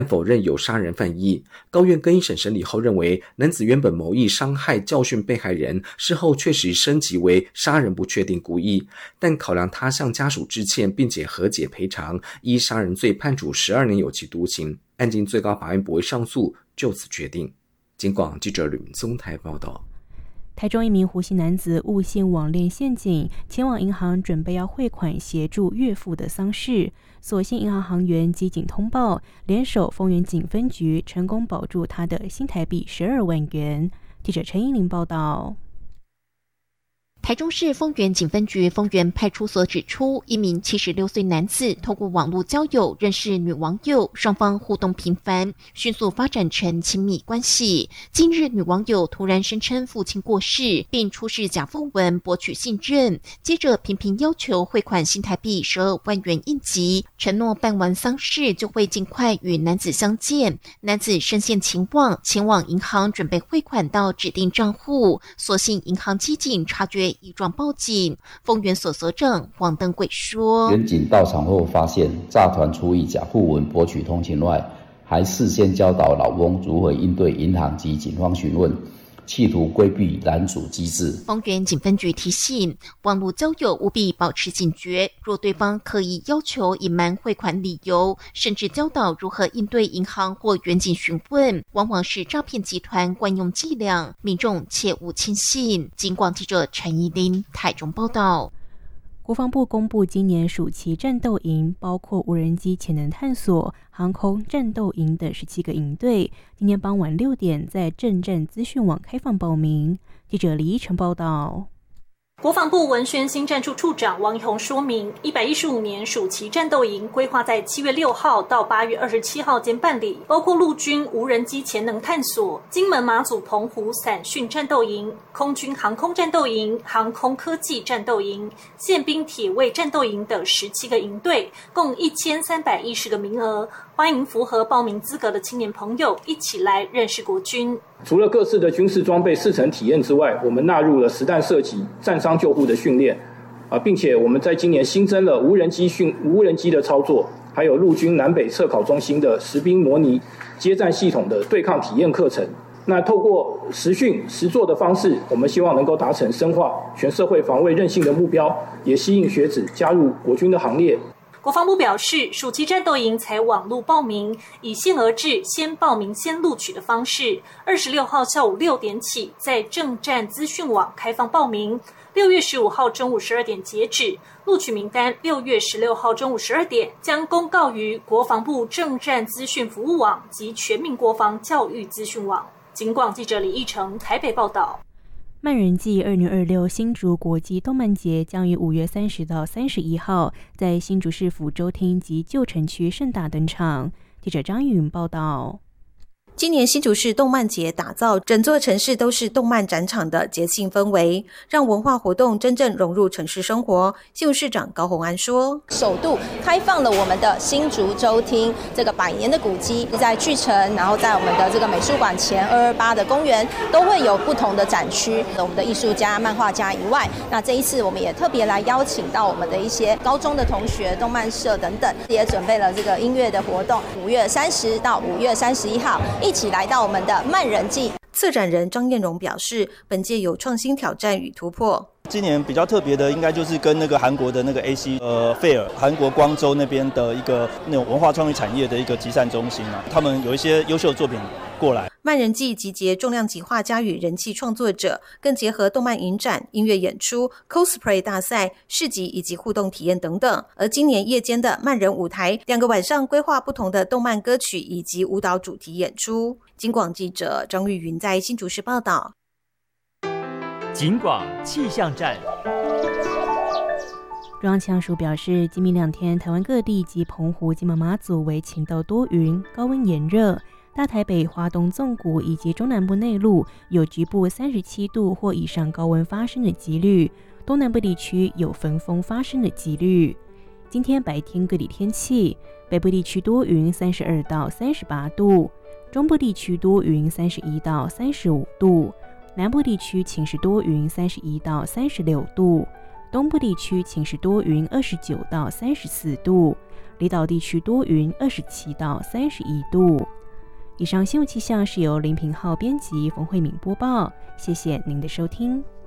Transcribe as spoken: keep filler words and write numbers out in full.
否认有杀人犯意。高院更一审审理后认为，男子原本谋意伤害教训被害人，事后确实升级为杀人不确定故意，但考量他向家属致歉并且和解赔偿，依杀人罪判处十二年有期徒刑。案经最高法院驳回上诉，就此决定。警广记者吕明宗台报道。 台中一名湖姓男子误陷网恋陷阱，前往银行准备要汇款协助岳父的丧事，所幸银行行员机警通报，联手丰原警分局成功保住他的新台币十二万元。记者陈依玲报道。 台中市丰原警分局丰原派出所指出，一名七十六岁男子透过网络交友认识女网友，双方互动频繁，迅速发展成亲密关系。近日，女网友突然声称父亲过世，并出示假讣文博取信任，接着频频要求汇款新台币十二万元应急，承诺办完丧事就会尽快与男子相见。男子深陷情网，前往银行准备汇款到指定账户，所幸银行机警察觉一状报警。丰原所所长黄登贵说， 员警到场后发现诈团出以假讣文博取同情外，还事先教导老翁如何应对银行及警方询问，企图规避拦阻机制。 丰原警分局提醒，网络交友务必保持警觉，若对方刻意要求隐瞒汇款理由，甚至教导如何应对银行或员警询问，往往是诈骗集团惯用伎俩，民众切勿轻信。警广记者陈怡琳台中报道。 国防部公布今年暑期战斗营，包括无人机潜能探索、航空战斗营等十七个营队，今天傍晚六点在政战资讯网开放报名。记者李依晨报道。 国防部文宣新战处处长王义宏说明，一百一十五年暑期战斗营规划在七月六号到八月二十七号间办理，包括陆军无人机潜能探索、金门马祖澎湖散训战斗营、空军航空战斗营、航空科技战斗营、宪兵铁卫战斗营等十七个营队，共一千三百一十个名额，欢迎符合报名资格的青年朋友一起来认识国军。 除了各式的军事装备试乘体验之外，我们纳入了实弹射击、战伤救护的训练，啊，并且我们在今年新增了无人机训无人机的操作，还有陆军南北测考中心的实兵模拟接战系统的对抗体验课程。那透过实训实作的方式，我们希望能够达成深化全社会防卫韧性的目标，也吸引学子加入国军的行列。 国防部表示，暑期战斗营采网络报名，以限额制先报名先录取的方式。二十六号下午六点起，在政战资讯网开放报名。六月十五号中午十二点截止，录取名单六月十六号中午十二点将公告于国防部政战资讯服务网及全民国防教育资讯网。警广记者李义成台北报道。 漫人祭二零二六新竹国际动漫节将于五月三十到三十一号在新竹市府州厅及旧城区盛大登场。记者张玉云报道。 今年新竹市动漫节打造整座城市都是动漫展场的节庆氛围，让文化活动真正融入城市生活。新竹市长高虹安说， 首度开放了我们的新竹州厅这个百年的古迹，在巨城，然后在我们的这个美术馆前二二八的公园都会有不同的展区，我们的艺术家、漫画家以外，那这一次我们也特别来邀请到我们的一些高中的同学、动漫社等等，也准备了这个音乐的活动，五月三十到五月三十一号一起来到我们的漫人祭。 策展人张彦荣表示，本届有创新挑战与突破。 今年比较特别的，应该就是跟那个韩国的那个 A C 呃 Fair， 韩国光州那边的一个那种文化创意产业的一个集散中心啊，他们有一些优秀的作品过来。 漫人祭集结重量级画家与人气创作者，更结合动漫影展、音乐演出、cosplay 大赛、市集以及互动体验等等。而今年夜间的漫人舞台，两个晚上规划不同的动漫歌曲以及舞蹈主题演出。警广记者张玉云在新竹市报道。 警广气象站。 中央气象署表示，今明两天台湾各地及澎湖、金门、马祖为晴到多云，高温炎热。大台北、花东纵谷以及中南部内陆有局部三十七度或以上高温发生的几率，东南部地区有焚风发生的几率。今天白天各地天气，北部地区多云，三十二到三十八度；中部地区多云，三十一到三十五度；南部地区晴时多云，三十一到三十六度。 东部地区晴时多云，二十九到三十四度，离岛地区多云，二十七到三十一度。以上新闻气象是由林平浩编辑，冯慧敏播报，谢谢您的收听。